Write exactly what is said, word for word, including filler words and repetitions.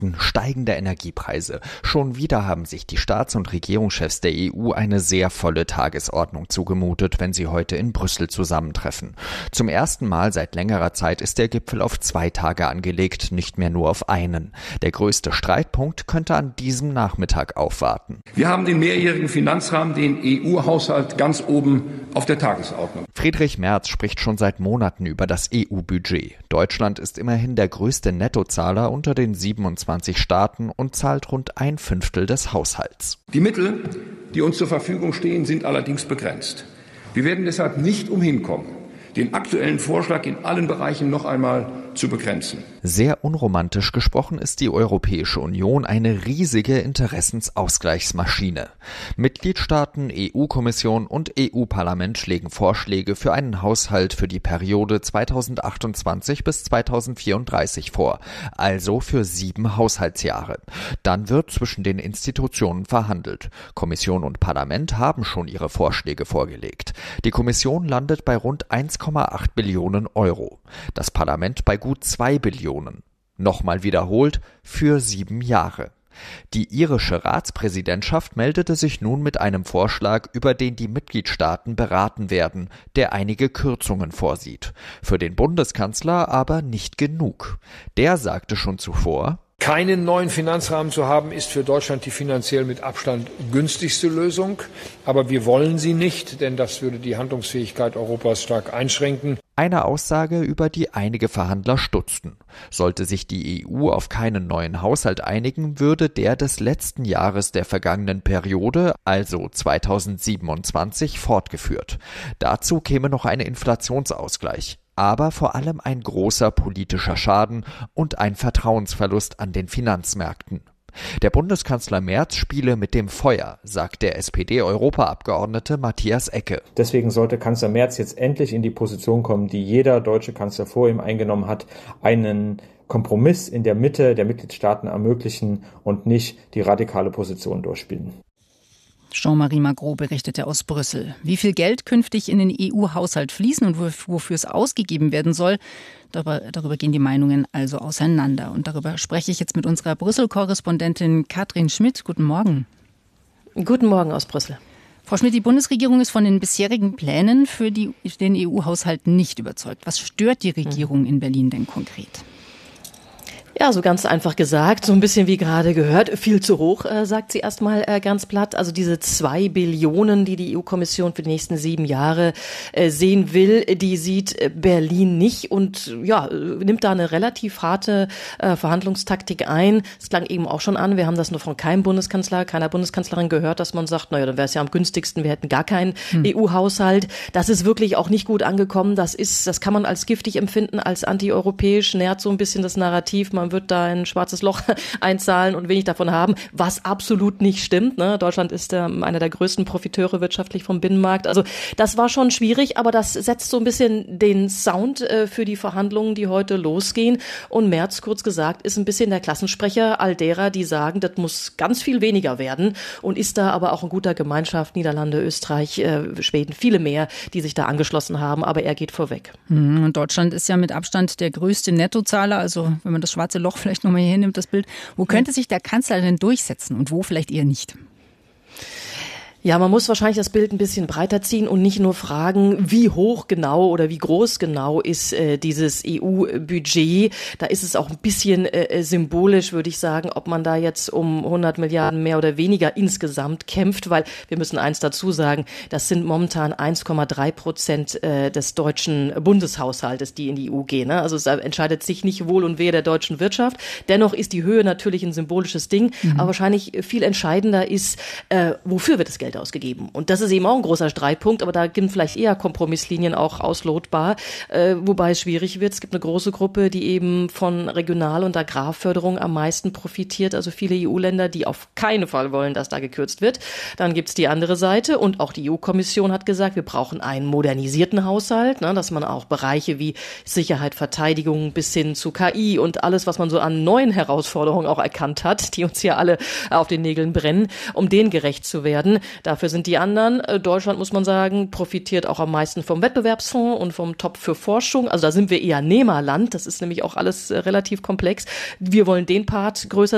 Energiemärkten, steigende Energiepreise. Schon wieder haben sich die Staats- und Regierungschefs der E U eine sehr volle Tagesordnung zugemutet, wenn sie heute in Brüssel zusammentreffen. Zum ersten Mal seit längerer Zeit ist der Gipfel auf zwei Tage angelegt, nicht mehr nur auf einen. Der größte Streitpunkt könnte an diesem Nachmittag aufwarten. Wir haben den mehrjährigen Finanzrahmen, den E U-Haushalt, ganz oben auf der Tagesordnung. Friedrich Merz spricht schon seit Monaten über das E U-Budget. Deutschland ist immerhin der größte Nettozahler unter den siebenundzwanzig Staaten und zahlt rund ein Fünftel des Haushalts. Die Mittel, die uns zur Verfügung stehen, sind allerdings begrenzt. Wir werden deshalb nicht umhin kommen, den aktuellen Vorschlag in allen Bereichen noch einmal zu begrenzen. Sehr unromantisch gesprochen ist die Europäische Union eine riesige Interessensausgleichsmaschine. Mitgliedstaaten, E U-Kommission und E U-Parlament legen Vorschläge für einen Haushalt für die Periode zweitausendachtundzwanzig bis zweitausendvierunddreißig vor, also für sieben Haushaltsjahre. Dann wird zwischen den Institutionen verhandelt. Kommission und Parlament haben schon ihre Vorschläge vorgelegt. Die Kommission landet bei rund eins Komma acht Billionen Euro. Das Parlament bei gut zwei Billionen. Nochmal wiederholt, für sieben Jahre. Die irische Ratspräsidentschaft meldete sich nun mit einem Vorschlag, über den die Mitgliedstaaten beraten werden, der einige Kürzungen vorsieht. Für den Bundeskanzler aber nicht genug. Der sagte schon zuvor: Keinen neuen Finanzrahmen zu haben, ist für Deutschland die finanziell mit Abstand günstigste Lösung. Aber wir wollen sie nicht, denn das würde die Handlungsfähigkeit Europas stark einschränken. Eine Aussage, über die einige Verhandler stutzten. Sollte sich die E U auf keinen neuen Haushalt einigen, würde der des letzten Jahres der vergangenen Periode, also zweitausendsiebenundzwanzig, fortgeführt. Dazu käme noch ein Inflationsausgleich. Aber vor allem ein großer politischer Schaden und ein Vertrauensverlust an den Finanzmärkten. Der Bundeskanzler Merz spiele mit dem Feuer, sagt der S P D-Europaabgeordnete Matthias Ecke. Deswegen sollte Kanzler Merz jetzt endlich in die Position kommen, die jeder deutsche Kanzler vor ihm eingenommen hat, einen Kompromiss in der Mitte der Mitgliedstaaten ermöglichen und nicht die radikale Position durchspielen. Jean-Marie Magro berichtete aus Brüssel. Wie viel Geld künftig in den E U-Haushalt fließen und wofür es ausgegeben werden soll, darüber, darüber gehen die Meinungen also auseinander. Und darüber spreche ich jetzt mit unserer Brüssel-Korrespondentin Katrin Schmidt. Guten Morgen. Guten Morgen aus Brüssel. Frau Schmidt, die Bundesregierung ist von den bisherigen Plänen für die, den E U-Haushalt nicht überzeugt. Was stört die Regierung in Berlin denn konkret? Ja, so ganz einfach gesagt, so ein bisschen wie gerade gehört, viel zu hoch, äh, sagt sie erstmal äh, ganz platt. Also diese zwei Billionen, die die E U-Kommission für die nächsten sieben Jahre äh, sehen will, die sieht äh, Berlin nicht und ja, nimmt da eine relativ harte äh, Verhandlungstaktik ein. Es klang eben auch schon an, wir haben das nur von keinem Bundeskanzler, keiner Bundeskanzlerin gehört, dass man sagt, naja, dann wäre es ja am günstigsten, wir hätten gar keinen hm. E U-Haushalt. Das ist wirklich auch nicht gut angekommen. Das ist, das kann man als giftig empfinden, als antieuropäisch, nährt so ein bisschen das Narrativ, man wird da ein schwarzes Loch einzahlen und wenig davon haben, was absolut nicht stimmt. Ne? Deutschland ist äh, einer der größten Profiteure wirtschaftlich vom Binnenmarkt. Also das war schon schwierig, aber das setzt so ein bisschen den Sound äh, für die Verhandlungen, die heute losgehen. Und Merz, kurz gesagt, ist ein bisschen der Klassensprecher all derer, die sagen, das muss ganz viel weniger werden und ist da aber auch in guter Gemeinschaft, Niederlande, Österreich, äh, Schweden, viele mehr, die sich da angeschlossen haben, aber er geht vorweg. Und Deutschland ist ja mit Abstand der größte Nettozahler, also wenn man das schwarze Loch vielleicht nochmal hier hinnimmt, das Bild. Wo könnte sich der Kanzler denn durchsetzen und wo vielleicht eher nicht? Ja, man muss wahrscheinlich das Bild ein bisschen breiter ziehen und nicht nur fragen, wie hoch genau oder wie groß genau ist äh, dieses E U-Budget. Da ist es auch ein bisschen äh, symbolisch, würde ich sagen, ob man da jetzt um hundert Milliarden mehr oder weniger insgesamt kämpft, weil wir müssen eins dazu sagen, das sind momentan eins Komma drei Prozent äh, des deutschen Bundeshaushaltes, die in die E U gehen. Ne? Also es entscheidet sich nicht Wohl und Wehe der deutschen Wirtschaft. Dennoch ist die Höhe natürlich ein symbolisches Ding, mhm. aber wahrscheinlich viel entscheidender ist, äh, wofür wird das Geld ausgegeben. Und das ist eben auch ein großer Streitpunkt, aber da sind vielleicht eher Kompromisslinien auch auslotbar, äh, wobei es schwierig wird. Es gibt eine große Gruppe, die eben von Regional- und Agrarförderung am meisten profitiert, also viele E U-Länder, die auf keinen Fall wollen, dass da gekürzt wird. Dann gibt's die andere Seite und auch die E U-Kommission hat gesagt, wir brauchen einen modernisierten Haushalt, ne, dass man auch Bereiche wie Sicherheit, Verteidigung bis hin zu K I und alles, was man so an neuen Herausforderungen auch erkannt hat, die uns hier alle auf den Nägeln brennen, um denen gerecht zu werden. Dafür sind die anderen. Deutschland, muss man sagen, profitiert auch am meisten vom Wettbewerbsfonds und vom Topf für Forschung. Also da sind wir eher Nehmerland. Das ist nämlich auch alles relativ komplex. Wir wollen den Part größer